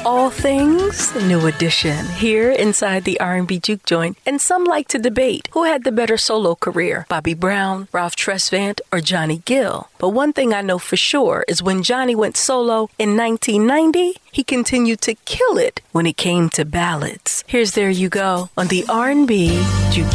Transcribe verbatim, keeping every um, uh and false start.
All things New Edition here inside the R and B Juke Joint. And some like to debate who had the better solo career, Bobby Brown, Ralph Tresvant, or Johnny Gill. But one thing I know for sure is when Johnny went solo in nineteen ninety, he continued to kill it when it came to ballads. Here's There You Go on the R and B Juke